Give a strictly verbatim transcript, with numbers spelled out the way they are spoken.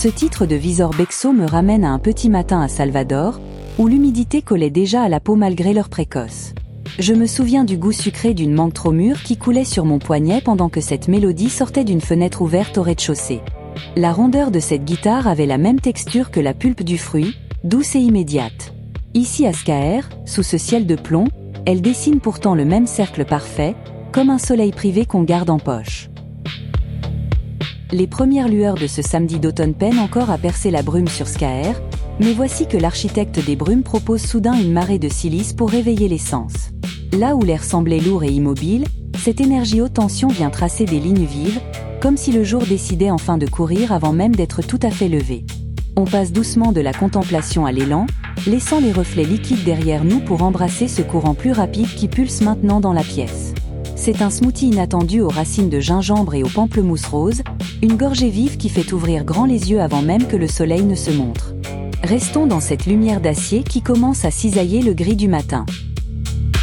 Ce titre de Visor Bexo me ramène à un petit matin à Salvador, où l'humidité collait déjà à la peau malgré l'heure précoce. Je me souviens du goût sucré d'une mangue trop mûre qui coulait sur mon poignet pendant que cette mélodie sortait d'une fenêtre ouverte au rez-de-chaussée. La rondeur de cette guitare avait la même texture que la pulpe du fruit, douce et immédiate. Ici à Skaer, sous ce ciel de plomb, elle dessine pourtant le même cercle parfait, comme un soleil privé qu'on garde en poche. Les premières lueurs de ce samedi d'automne peinent encore à percer la brume sur Skaer, mais voici que l'architecte des brumes propose soudain une marée de silice pour réveiller les sens. Là où l'air semblait lourd et immobile, cette énergie haute tension vient tracer des lignes vives, comme si le jour décidait enfin de courir avant même d'être tout à fait levé. On passe doucement de la contemplation à l'élan, laissant les reflets liquides derrière nous pour embrasser ce courant plus rapide qui pulse maintenant dans la pièce. C'est un smoothie inattendu aux racines de gingembre et aux pamplemousses roses, une gorgée vive qui fait ouvrir grand les yeux avant même que le soleil ne se montre. Restons dans cette lumière d'acier qui commence à cisailler le gris du matin.